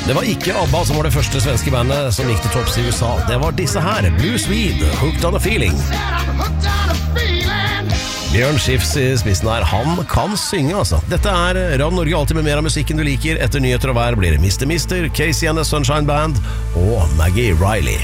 Det var ikke ABBA som var det første svenske bandet som gikk til topps i USA. Det var disse her, Blue Swede, Hooked on a Feeling. Bjørn Skifs i spissen her, han kan synge altså. Dette er Radio Norge, alltid med mer av musikken du liker. Etter nyheter og vær blir det Mr. Mister, Casey and the Sunshine Band og Maggie Riley.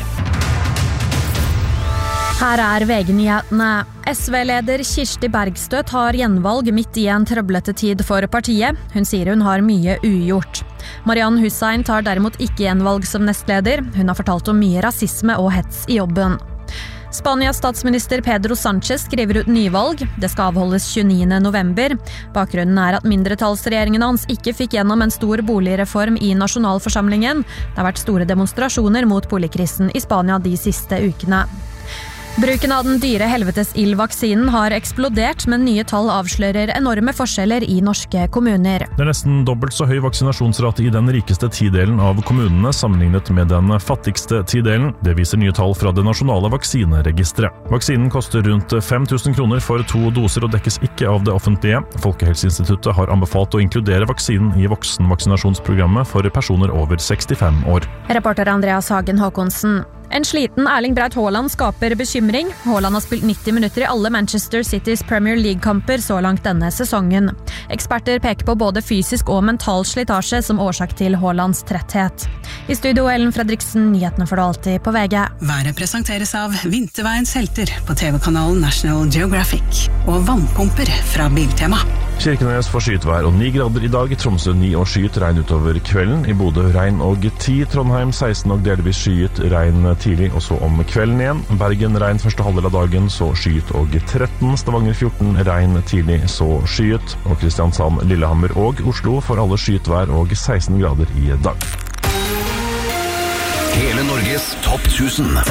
Her er VG-nyhetene. SV-leder Kirsti Bergstø tar gjenvalg midt i en trøblete tid for partiet. Hun sier hun har mye ugjort. Marianne Hussein tar derimot ikke gjenvalg som nestleder. Hun har fortalt om mye rasisme og hets i jobben. Spanias statsminister Pedro Sánchez skriver ut nyvalg. Det skal avholdes 29. november. Bakgrunnen er at mindretallsregjeringen hans ikke fikk gjennom en stor boligreform i nasjonalforsamlingen. Det har vært store demonstrasjoner mot boligkrisen i Spania de siste ukene. Bruken av den dyre helvetes ild-vaksinen har eksplodert, men nye tall avslører enorme forskjeller i norske kommuner. Det er nesten dobbelt så høy vaksinasjonsrate i den rikeste tidelen av kommunene sammenlignet med den fattigste tidelen. Det viser nye tall fra det nasjonale vaksineregistret. Vaksinen koster rundt 5 000 kroner for 2 doser og dekkes ikke av det offentlige. Folkehelseinstituttet har anbefalt å inkludere vaksinen i voksenvaksinasjonsprogrammet for personer over 65 år. Reporter Andreas Hagen Håkonsen. En sliten Erling Braut Haaland skaper bekymring. Haaland har spilt 90 minutter i alle Manchester Citys Premier League-kamper så langt denne sesongen. Eksperter peker på både fysisk og mental slitasje som årsak til Haalands tretthet. I studio Ellen Fredriksen, nyhetene får du alltid på VG. Været presenteres av Vinterveiens helter på TV-kanalen National Geographic og vannpumper fra Biltema. Kirkenes får skyet vær og 9 grader i dag. I Tromsø 9 og skyet regn utover kvelden. I Bodø regn og 10. Trondheim 16 og delvis skyet regn tidlig, og så om kvelden igjen. Bergen regn første halvdel av dagen, så skyet og 13. Stavanger 14 regn tidlig, så skyet. Og Kristiansand, Lillehammer og Oslo får alle skyet vær og 16 grader i dag. Hele Norges topp 1000.